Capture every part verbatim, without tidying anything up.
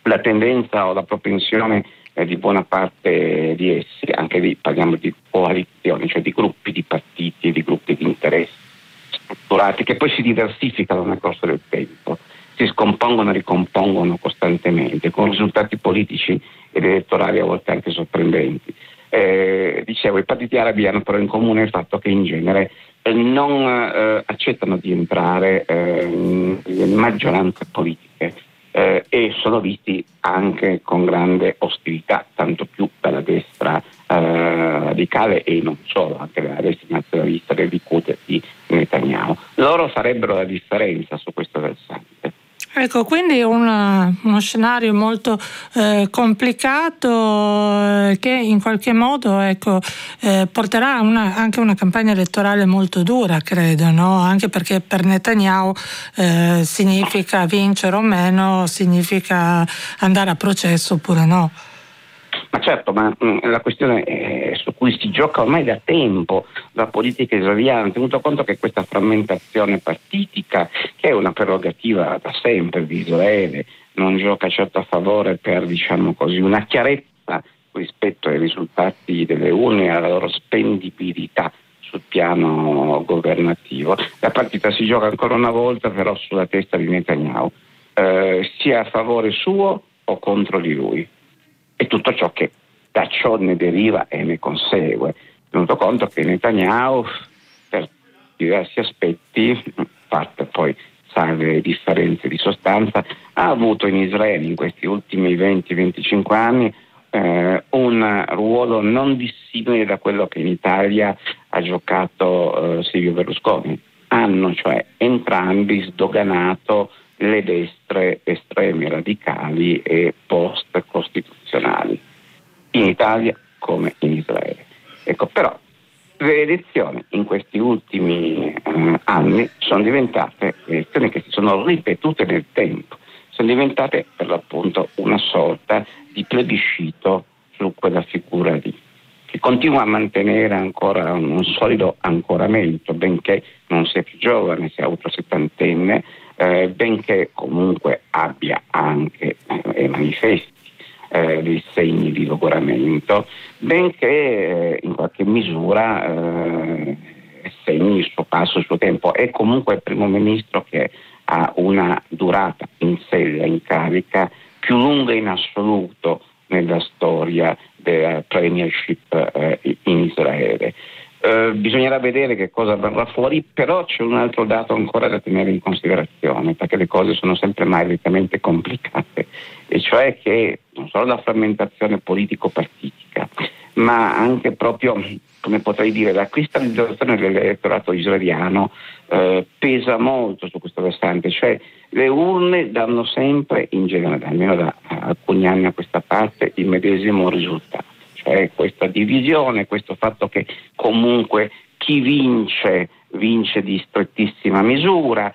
la tendenza o la propensione eh, di buona parte di essi, anche lì parliamo di coalizioni, cioè di gruppi di partiti, di gruppi di interessi strutturati che poi si diversificano nel corso del tempo, si scompongono e ricompongono costantemente con risultati politici ed elettorali a volte anche sorprendenti. Eh, dicevo, i partiti arabi hanno però in comune il fatto che in genere eh, non eh, accettano di entrare eh, in maggioranze politiche eh, e sono visti anche con grande ostilità, tanto più dalla destra eh, radicale e non solo, anche dalla destra nazionalista del Likud di Netanyahu. Loro farebbero la differenza su questo versante. Ecco, quindi una, uno scenario molto eh, complicato eh, che in qualche modo ecco, eh, porterà una, anche una campagna elettorale molto dura, credo, no? Anche perché per Netanyahu eh, significa vincere o meno, significa andare a processo oppure no. Ma certo, ma mh, la questione è su cui si gioca ormai da tempo la politica israeliana, tenuto conto che questa frammentazione partitica, che è una prerogativa da sempre di Israele, non gioca certo a favore per, diciamo così, una chiarezza rispetto ai risultati delle urne e alla loro spendibilità sul piano governativo. La partita si gioca ancora una volta però sulla testa di Netanyahu, eh, sia a favore suo o contro di lui. E tutto ciò che da ciò ne deriva e ne consegue, tenuto conto che Netanyahu per diversi aspetti, fatte poi salve le differenze di sostanza, ha avuto in Israele in questi ultimi venti venticinque anni eh, un ruolo non dissimile da quello che in Italia ha giocato eh, Silvio Berlusconi. Hanno cioè entrambi sdoganato le destre estreme radicali e post-costituzionali, in Italia come in Israele. Ecco, però le elezioni in questi ultimi eh, anni sono diventate elezioni che si sono ripetute nel tempo, sono diventate per l'appunto una sorta di plebiscito su quella figura lì, che continua a mantenere ancora un, un solido ancoramento, benché non sia più giovane, sia ultrasettantenne, Eh, benché comunque abbia anche eh, e manifesti eh, dei segni di logoramento, benché eh, in qualche misura eh, segni il suo passo, il suo tempo. È comunque il primo ministro che ha una durata in sella, in carica, più lunga in assoluto nella storia della premiership eh, in Israele. Uh, bisognerà vedere che cosa verrà fuori, però c'è un altro dato ancora da tenere in considerazione, perché le cose sono sempre magicamente complicate, e cioè che non solo la frammentazione politico-partitica, ma anche proprio, come potrei dire, la cristallizzazione dell'elettorato israeliano uh, pesa molto su questo versante, cioè le urne danno sempre, in genere, almeno da alcuni anni a questa parte, il medesimo risultato. Cioè questa divisione, questo fatto che comunque chi vince vince di strettissima misura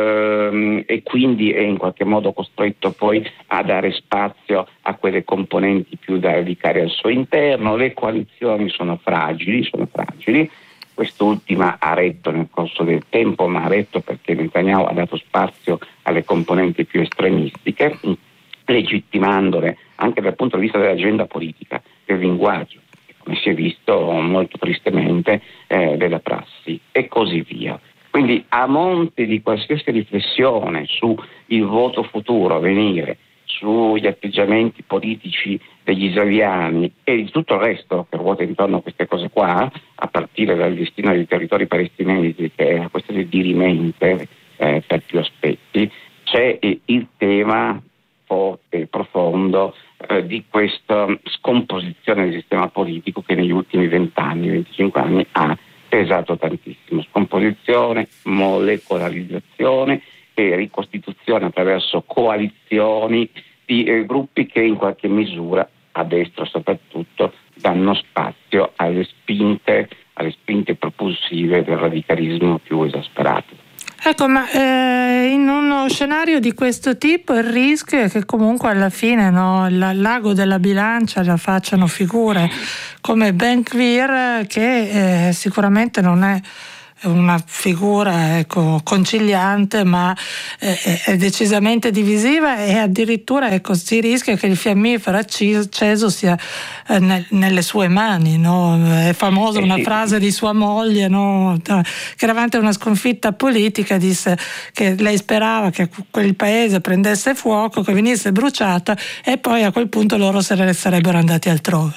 ehm, e quindi è in qualche modo costretto poi a dare spazio a quelle componenti più da radicare al suo interno. Le coalizioni sono fragili, sono fragili. Quest'ultima ha retto nel corso del tempo, ma ha retto perché Netanyahu ha dato spazio alle componenti più estremistiche, legittimandole anche dal punto di vista dell'agenda politica, del linguaggio, come si è visto molto tristemente, eh, della prassi e così via. Quindi a monte di qualsiasi riflessione su il voto futuro a venire, sugli atteggiamenti politici degli israeliani e di tutto il resto che ruota intorno a queste cose qua, a partire dal destino dei territori palestinesi, che è una questione dirimente eh, per più aspetti, c'è il tema forte e profondo eh, di questa scomposizione del sistema politico che negli ultimi vent'anni, venticinque anni ha pesato tantissimo. Scomposizione, molecolarizzazione e ricostituzione attraverso coalizioni di eh, gruppi che in qualche misura, a destra soprattutto, danno spazio alle spinte, alle spinte propulsive del radicalismo più esasperato. Ecco, ma eh, in uno scenario di questo tipo il rischio è che comunque alla fine, no, il l'ago della bilancia la facciano figure come Ben Gvir, che eh, sicuramente non è una figura ecco, conciliante, ma è, è decisamente divisiva, e addirittura ecco, si rischia che il fiammifero acceso sia eh, nel, nelle sue mani, no? È famosa una frase di sua moglie, no? Che davanti a una sconfitta politica disse che lei sperava che quel paese prendesse fuoco, che venisse bruciata, e poi a quel punto loro se ne sarebbero andati altrove.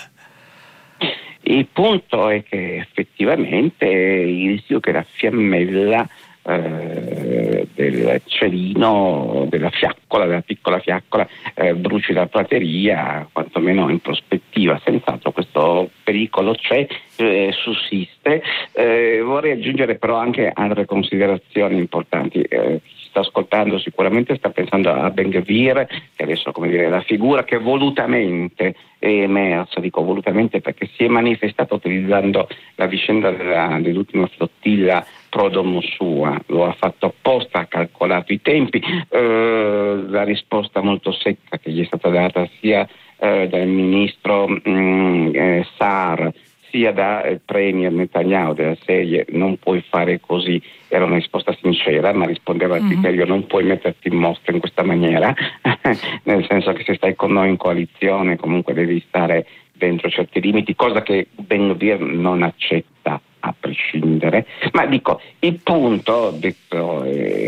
Il punto è che effettivamente il rischio che la fiammella eh, del cerino, della fiaccola, della piccola fiaccola, eh, bruci la prateria, quantomeno in prospettiva. Senz'altro questo pericolo c'è, eh, sussiste. Eh, vorrei aggiungere però anche altre considerazioni importanti. Eh, sta ascoltando sicuramente sta pensando a Ben-Gvir, che adesso, come dire, è la figura che volutamente è emersa, dico volutamente perché si è manifestata utilizzando la vicenda della, dell'ultima flotilla pro domo sua, lo ha fatto apposta, ha calcolato i tempi, eh, la risposta molto secca che gli è stata data sia eh, dal ministro mh, eh, Saar sia da eh, premier Netanyahu, della serie non puoi fare così, era una risposta sincera, ma rispondeva al mm-hmm. criterio non puoi metterti in mostra in questa maniera, nel senso che se stai con noi in coalizione comunque devi stare dentro certi limiti, cosa che Ben-Gvir non accetta a prescindere. Ma dico, il punto, detto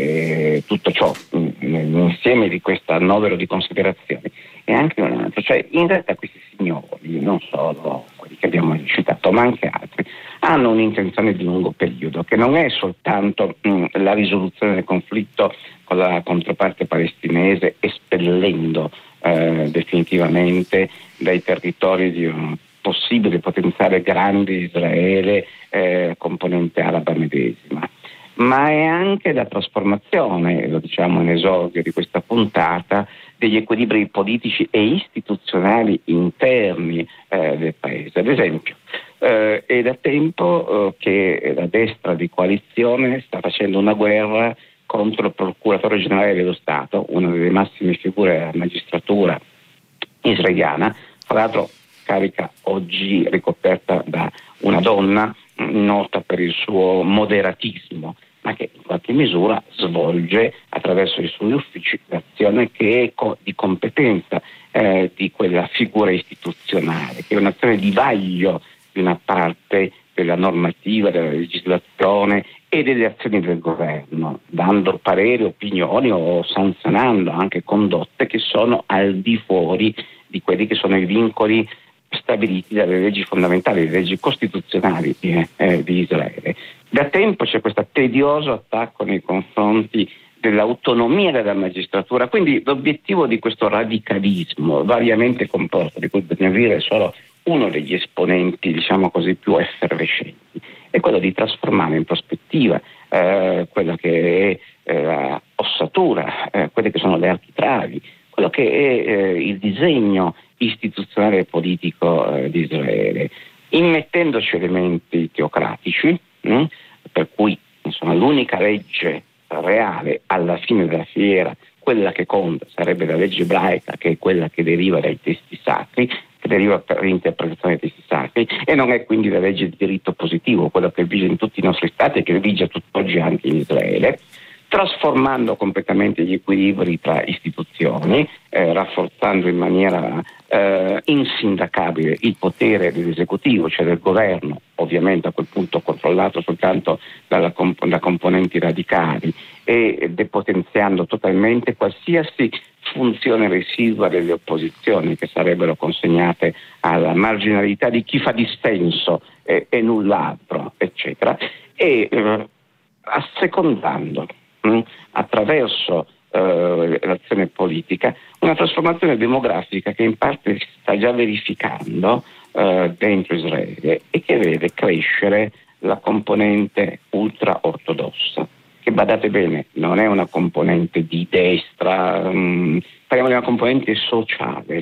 eh, tutto ciò, l'insieme di questo annovero di considerazioni, è anche un altro, cioè in realtà questi signori, non solo quelli che abbiamo citato, ma anche altri, hanno un'intenzione di lungo periodo, che non è soltanto mh, la risoluzione del conflitto con la controparte palestinese, espellendo eh, definitivamente dai territori di un possibile potenziale grande Israele eh, componente araba medesima, ma è anche la trasformazione, lo diciamo in esordio di questa puntata, degli equilibri politici e istituzionali interni eh, del paese. Ad esempio, eh, è da tempo eh, che la destra di coalizione sta facendo una guerra contro il procuratore generale dello Stato, una delle massime figure della magistratura israeliana, tra l'altro carica oggi ricoperta da una donna nota per il suo moderatismo, ma che in qualche misura svolge attraverso i suoi uffici l'azione che è co- di competenza eh, di quella figura istituzionale, che è un'azione di vaglio di una parte della normativa, della legislazione e delle azioni del governo, dando pareri, opinioni o sanzionando anche condotte che sono al di fuori di quelli che sono i vincoli stabiliti dalle leggi fondamentali, le leggi costituzionali di, eh, di Israele. Da tempo c'è questo tedioso attacco nei confronti dell'autonomia della magistratura, quindi l'obiettivo di questo radicalismo variamente composto, di cui Ben-Gvir è solo uno degli esponenti, diciamo così, più effervescenti, è quello di trasformare in prospettiva eh, quella che è eh, la ossatura, eh, quelle che sono le architravi, quello che è eh, il disegno istituzionale e politico eh, di Israele, immettendoci elementi teocratici, mh, per cui insomma, l'unica legge reale alla fine della fiera, quella che conta, sarebbe la legge ebraica, che è quella che deriva dai testi sacri, che deriva per l'interpretazione dei testi sacri, e non è quindi la legge di diritto positivo, quello che vige in tutti i nostri stati e che vige tutt'oggi anche in Israele, trasformando completamente gli equilibri tra istituzioni, eh, rafforzando in maniera eh, insindacabile il potere dell'esecutivo, cioè del governo, ovviamente a quel punto controllato soltanto dalla comp- da componenti radicali, e depotenziando totalmente qualsiasi funzione residua delle opposizioni, che sarebbero consegnate alla marginalità di chi fa dissenso e, e null'altro, eccetera, e eh, assecondando mh, attraverso eh, l'azione politica una trasformazione demografica che in parte si sta già verificando eh, dentro Israele e che vede crescere la componente ultra-ortodossa, che, badate bene, non è una componente di destra, mh, parliamo di una componente sociale,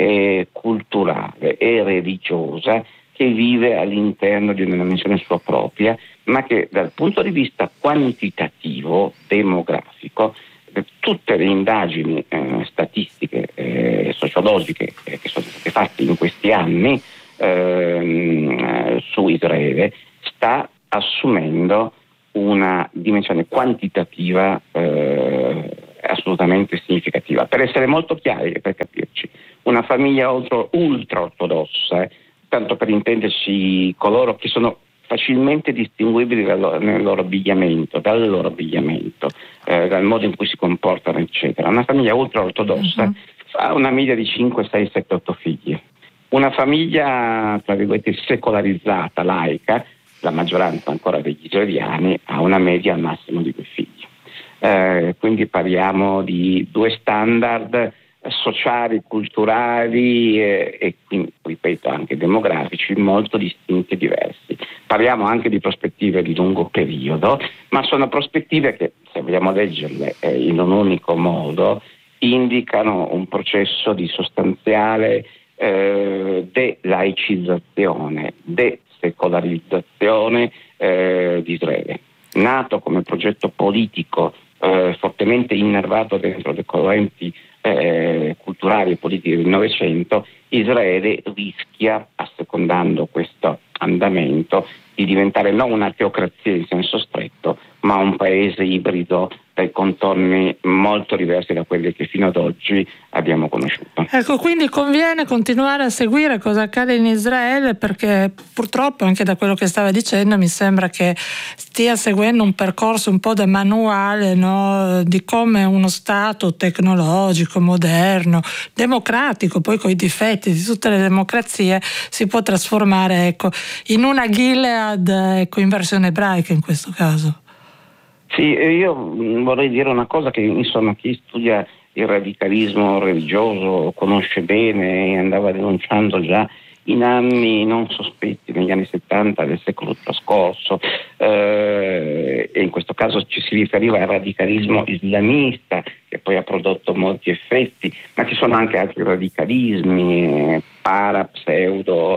e culturale e religiosa, che vive all'interno di una dimensione sua propria, ma che dal punto di vista quantitativo, demografico, tutte le indagini eh, statistiche e eh, sociologiche eh, che sono state fatte in questi anni eh, su Israele sta assumendo una dimensione quantitativa eh, assolutamente significativa. Per essere molto chiari e per capirci, una famiglia ultra-ortodossa, tanto per intenderci coloro che sono facilmente distinguibili dal loro, nel loro abbigliamento, dal loro abbigliamento, eh, dal modo in cui si comportano, eccetera. Una famiglia ultra-ortodossa uh-huh. fa una media di cinque, sei, sette, otto figli. Una famiglia, tra virgolette, secolarizzata, laica, la maggioranza ancora degli israeliani, ha una media al massimo di due figli. Eh, quindi parliamo di due standard sociali, culturali eh, e quindi, ripeto, anche demografici molto distinti e diversi. Parliamo anche di prospettive di lungo periodo, ma sono prospettive che, se vogliamo leggerle eh, in un unico modo, indicano un processo di sostanziale eh, de-laicizzazione, de-secolarizzazione eh, di Israele. Nato come progetto politico eh, fortemente innervato dentro le correnti eh, culturali e politiche del Novecento, Israele rischia, assecondando questo andamento, di diventare non una teocrazia in senso stretto, ma un paese ibrido dai contorni molto diversi da quelli che fino ad oggi abbiamo conosciuto. Ecco, quindi conviene continuare a seguire cosa accade in Israele, perché purtroppo anche da quello che stava dicendo mi sembra che stia seguendo un percorso un po' da manuale, no? Di come uno Stato tecnologico, moderno, democratico, poi con i difetti di tutte le democrazie, si può trasformare, ecco, in una Gilead, ecco, in versione ebraica in questo caso. Sì, io vorrei dire una cosa che, insomma, chi studia il radicalismo religioso conosce bene e andava denunciando già in anni non sospetti, negli anni settanta del secolo trascorso, eh, e in questo caso ci si riferiva al radicalismo islamista, che poi ha prodotto molti effetti, ma ci sono anche altri radicalismi, para, pseudo,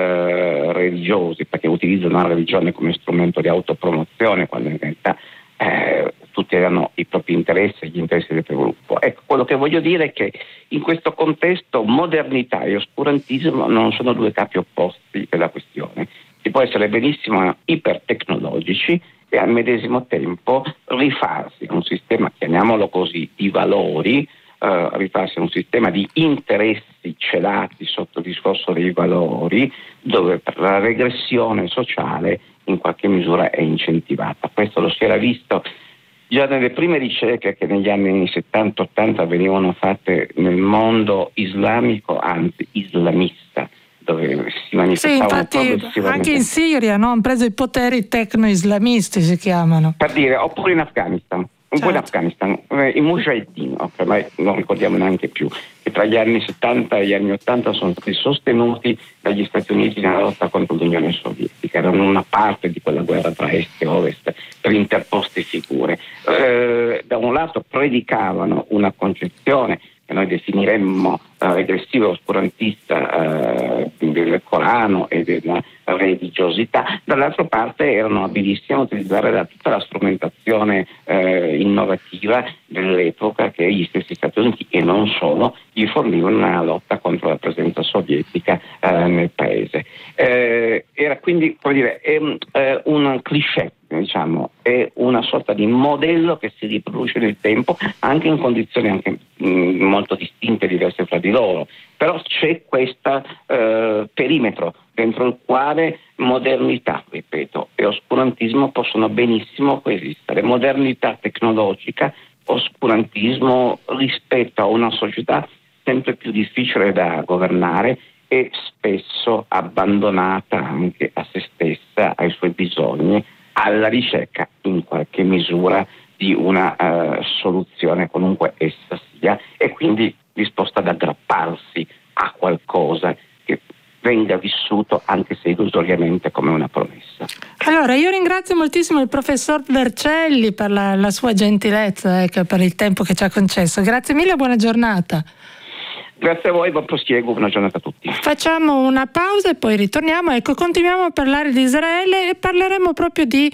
eh, religiosi, perché utilizzano la religione come strumento di autopromozione, quando in realtà Eh, tutti avevano i propri interessi e gli interessi del proprio gruppo. Ecco, quello che voglio dire è che in questo contesto modernità e oscurantismo non sono due capi opposti della questione. Si può essere benissimo ipertecnologici e al medesimo tempo rifarsi a un sistema, chiamiamolo così, di valori, eh, rifarsi a un sistema di interessi celati sotto il discorso dei valori, dove per la regressione sociale in qualche misura è incentivata. Questo lo si era visto già nelle prime ricerche che negli anni settanta ottanta venivano fatte nel mondo islamico, anzi islamista, dove si manifestavano. Sì, infatti anche in Siria, no? Hanno preso i poteri tecno-islamisti, si chiamano. Per dire, oppure in Afghanistan. Un po' in Afghanistan, eh, i Mujahideen, ormai non ricordiamo neanche più, che tra gli anni settanta e gli anni ottanta sono stati sostenuti dagli Stati Uniti nella lotta contro l'Unione Sovietica, erano una parte di quella guerra tra est e ovest per interposte figure. Eh, da un lato predicavano una concezione che noi definiremmo eh, regressiva e oscurantista eh, del Corano e della religiosità, dall'altra parte erano abilissimi a utilizzare da tutta la strumentazione eh, innovativa dell'epoca che gli stessi Stati Uniti e non solo gli fornivano nella lotta contro la presenza sovietica eh, nel paese. Eh, era quindi, come dire, è, eh, un cliché, diciamo, è una sorta di modello che si riproduce nel tempo anche in condizioni anche mh, molto distinte e diverse fra di loro, però c'è questo eh, perimetro dentro il quale modernità, ripeto, e oscurantismo possono benissimo coesistere. Modernità tecnologica, oscurantismo rispetto a una società sempre più difficile da governare e spesso abbandonata anche a se stessa, ai suoi bisogni, alla ricerca in qualche misura di una uh, soluzione qualunque essa sia, e quindi disposta ad aggrapparsi a qualcosa che venga vissuto anche se illusoriamente come una promessa. Allora, io ringrazio moltissimo il professor Vercelli per la, la sua gentilezza, ecco, per il tempo che ci ha concesso. Grazie mille e buona giornata. Grazie a voi, buon prosieguo, buona giornata a tutti. Facciamo una pausa e poi ritorniamo. Ecco, continuiamo a parlare di Israele e parleremo proprio di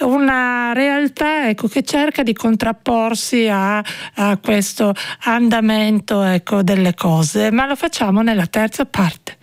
una realtà, ecco, che cerca di contrapporsi a, a questo andamento, ecco, delle cose, ma lo facciamo nella terza parte.